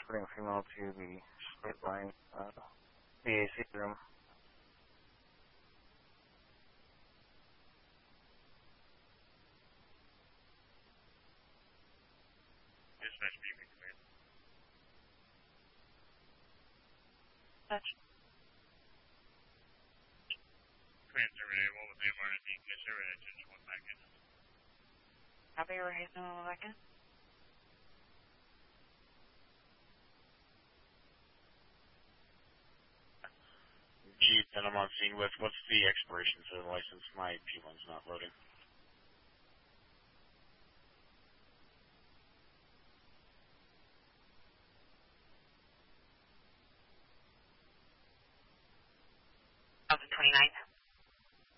transporting a female to the split line BAC room. Dispatch BB command. Touch. Command 081 with AMRND, Commission 081 back in. Copy, we're hastening on back in. G10, I'm on scene with. What's the expiration for the license? My P1's not loading. The 29th.